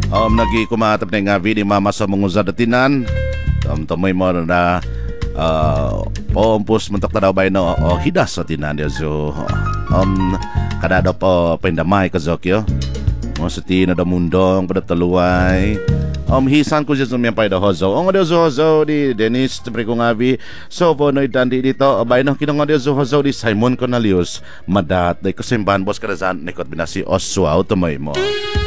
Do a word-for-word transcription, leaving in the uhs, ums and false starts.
Um, nagi kumatap na nga vini mama sa mga zadatinan. Um, tumoy mo na uh, paumpos muntok na daw ba no o hidas sa tinan niya so um kada daw po pendamay kazokyo. Mo sa tina da mundong pada taluay. Um, hisan ko siya sumiyang pa hozo. Ang nga zo hozo di Dennis pre ko ngabi. So po no itandi dito abay no kinong nga zo hozo di Simon Cornelius madat day kasimbahan boss kada san nikot binasi Oswald tumoy mo.